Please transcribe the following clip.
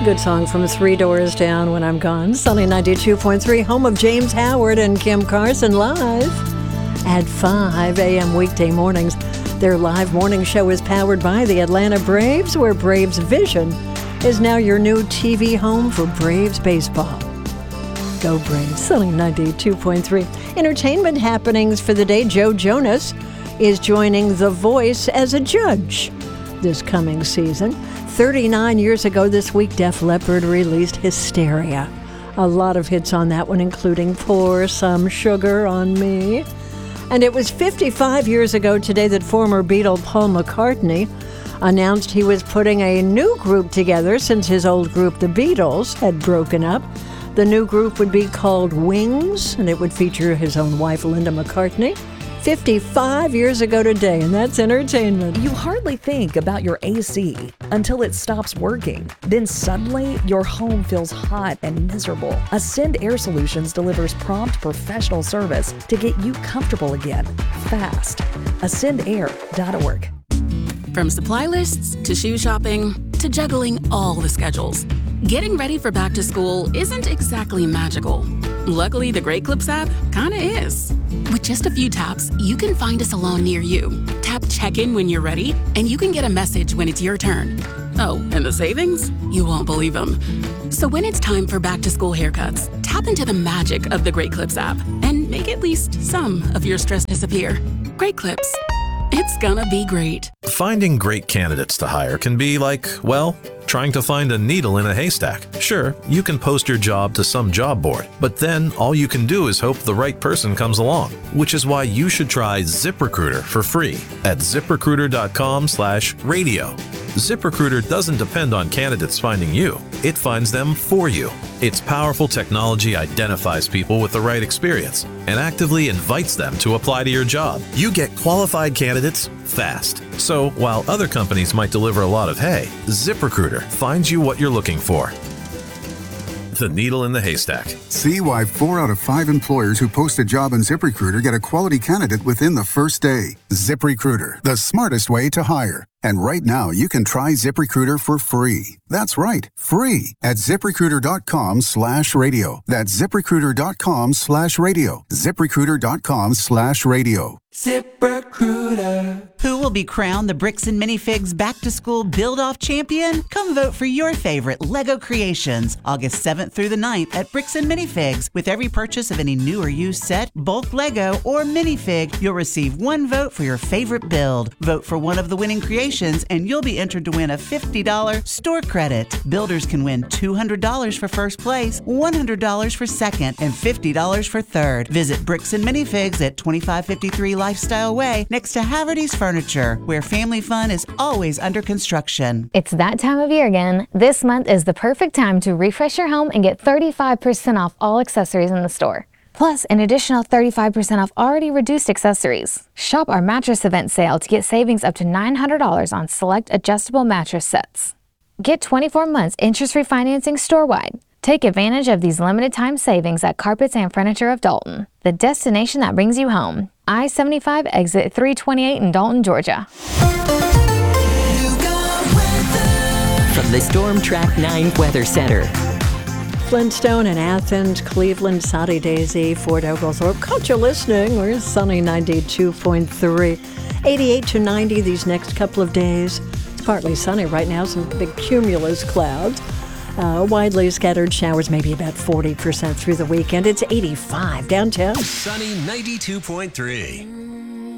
Good song from Three Doors Down, When I'm Gone. Sunny 92.3, home of James Howard and Kim Carson, live at 5 a.m. weekday mornings. Their live morning show is powered by the Atlanta Braves, where Braves Vision is now your new TV home for Braves baseball. Go Braves. Sunny 92.3. Entertainment happenings for the day. Joe Jonas is joining The Voice as a judge this coming season. 39 years ago this week, Def Leppard released Hysteria. A lot of hits on that one, including Pour Some Sugar on Me. And it was 55 years ago today that former Beatle Paul McCartney announced he was putting a new group together since his old group, the Beatles, had broken up. The new group would be called Wings, and it would feature his own wife, Linda McCartney. 55 years ago today, and that's entertainment. You hardly think about your AC until it stops working. Then suddenly, your home feels hot and miserable. Ascend Air Solutions delivers prompt professional service to get you comfortable again, fast. AscendAir.org. From supply lists to shoe shopping to juggling all the schedules, getting ready for back to school isn't exactly magical. Luckily, the Great Clips app kinda is. With just a few taps, you can find a salon near you. Tap check-in when you're ready, and you can get a message when it's your turn. Oh, and the savings? You won't believe them. So when it's time for back-to-school haircuts, tap into the magic of the Great Clips app and make at least some of your stress disappear. Great Clips. It's gonna be great. Finding great candidates to hire can be like, well, trying to find a needle in a haystack. Sure, you can post your job to some job board, but then all you can do is hope the right person comes along, which is why you should try ZipRecruiter for free at ZipRecruiter.com/radio. ZipRecruiter doesn't depend on candidates finding you. It finds them for you. Its powerful technology identifies people with the right experience and actively invites them to apply to your job. You get qualified candidates fast. So while other companies might deliver a lot of hay, ZipRecruiter finds you what you're looking for. The needle in the haystack. See why 4 out of 5 employers who post a job on ZipRecruiter get a quality candidate within the first day. ZipRecruiter, the smartest way to hire. And right now, you can try ZipRecruiter for free. That's right, free at ZipRecruiter.com/radio. That's ZipRecruiter.com/radio. ZipRecruiter.com/radio. ZipRecruiter. Who will be crowned the Bricks and Minifigs Back to School Build-Off Champion? Come vote for your favorite LEGO creations August 7th through the 9th at Bricks and Minifigs. With every purchase of any new or used set, bulk LEGO or minifig, you'll receive 1 vote for your favorite build. Vote for one of the winning creations and you'll be entered to win a $50 store credit. Builders can win $200 for first place, $100 for second, and $50 for third. Visit Bricks and Minifigs at 2553 Lifestyle Way next to Haverty's Furniture, where family fun is always under construction. It's that time of year again. This month is the perfect time to refresh your home and get 35% off all accessories in the store. Plus, an additional 35% off already reduced accessories. Shop our mattress event sale to get savings up to $900 on select adjustable mattress sets. Get 24 months interest-free financing store-wide. Take advantage of these limited time savings at Carpets and Furniture of Dalton, the destination that brings you home. I-75 exit 328 in Dalton, Georgia. From the Storm Track 9 Weather Center. Flintstone and Athens, Cleveland, Soddy Daisy, Fort Oglethorpe. Caught you listening. We're sunny 92.3. 88 to 90 these next couple of days. It's partly sunny right now, some big cumulus clouds. Widely scattered showers, maybe about 40% through the weekend. It's 85 downtown. Sunny 92.3.